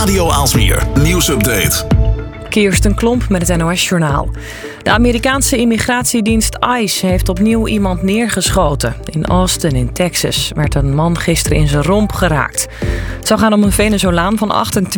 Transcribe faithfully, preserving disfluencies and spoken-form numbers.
Radio Aalsmeer nieuwsupdate. Kirsten Klomp met het N O S-journaal. De Amerikaanse immigratiedienst ICE heeft opnieuw iemand neergeschoten. In Austin in Texas werd een man gisteren in zijn romp geraakt. Het zou gaan om een Venezolaan van achtentwintig